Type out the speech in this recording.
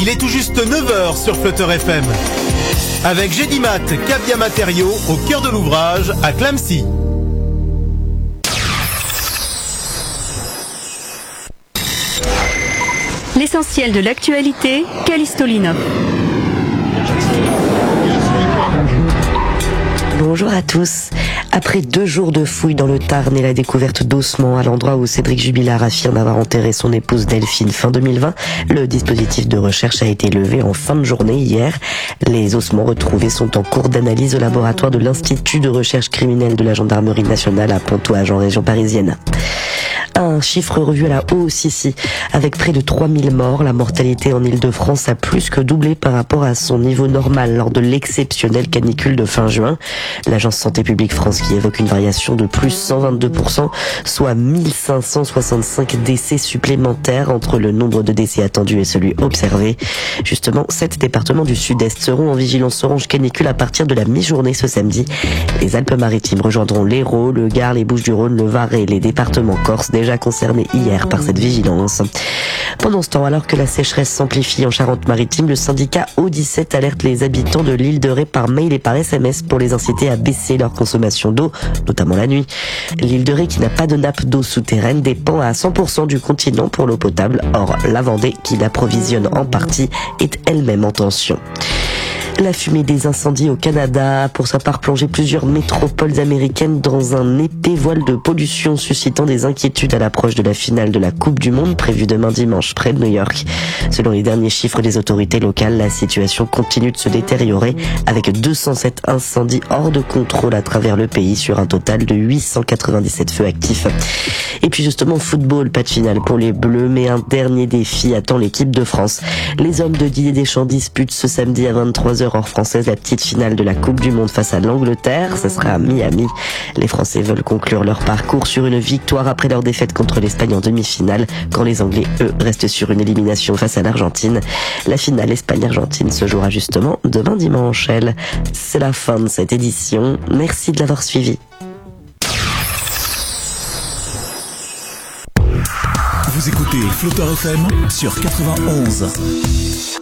Il est tout juste 9h sur Flutter FM. Avec Gédimat, Cabia Matériaux, au cœur de l'ouvrage, à Clamecy. L'essentiel de l'actualité, Callisto Linov. Bonjour à tous. Après 2 jours de fouilles dans le Tarn et la découverte d'ossements à l'endroit où Cédric Jubilard affirme avoir enterré son épouse Delphine fin 2020, le dispositif de recherche a été levé en fin de journée hier. Les ossements retrouvés sont en cours d'analyse au laboratoire de l'Institut de recherche criminelle de la Gendarmerie nationale à Pontoise en région parisienne. Un chiffre revu à la hausse ici. Avec près de 3000 morts, la mortalité en Île-de-France a plus que doublé par rapport à son niveau normal lors de l'exceptionnelle canicule de fin juin. L'Agence Santé Publique France qui évoque une variation de plus 122%, soit 1565 décès supplémentaires entre le nombre de décès attendus et celui observé. Justement, 7 départements du Sud-Est seront en vigilance orange canicule à partir de la mi-journée ce samedi. Les Alpes-Maritimes rejoindront l'Hérault, le Gard, les Bouches-du-Rhône, le Var et les départements corses déjà concernés hier par cette vigilance. Pendant ce temps, alors que la sécheresse s'amplifie en Charente-Maritime, le syndicat O17 alerte les habitants de l'île de Ré par mail et par SMS pour les inciter à baisser leur consommation d'eau, notamment la nuit. L'île de Ré, qui n'a pas de nappe d'eau souterraine, dépend à 100% du continent pour l'eau potable. Or, la Vendée, qui l'approvisionne en partie, est elle-même en tension. La fumée des incendies au Canada a pour sa part plongé plusieurs métropoles américaines dans un épais voile de pollution, suscitant des inquiétudes à l'approche de la finale de la Coupe du Monde prévue demain dimanche près de New York. Selon les derniers chiffres des autorités locales, la situation continue de se détériorer avec 207 incendies hors de contrôle à travers le pays sur un total de 897 feux actifs. Et puis justement, football, pas de finale pour les Bleus, mais un dernier défi attend l'équipe de France. Les hommes de Didier Deschamps disputent ce samedi à 23h hors française la petite finale de la Coupe du Monde face à l'Angleterre. Ce sera à Miami. Les Français veulent conclure leur parcours sur une victoire après leur défaite contre l'Espagne en demi-finale, quand les Anglais, eux, restent sur une élimination face à l'Argentine. La finale Espagne-Argentine se jouera justement demain dimanche. C'est la fin de cette édition. Merci de l'avoir suivi. Vous écoutez Flutter FM sur 91.